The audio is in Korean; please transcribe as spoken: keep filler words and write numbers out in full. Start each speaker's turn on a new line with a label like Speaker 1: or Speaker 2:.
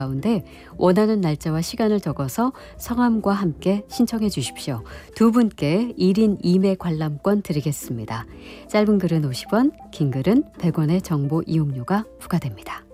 Speaker 1: 가운데 원하는 날짜와 시간을 적어서 성함과 함께 신청해 주십시오. 두 분께 일 인 이 매 관람권 드리겠습니다. 짧은 글은 오십 원, 긴 글은 백 원의 정보 이용료가 부과됩니다.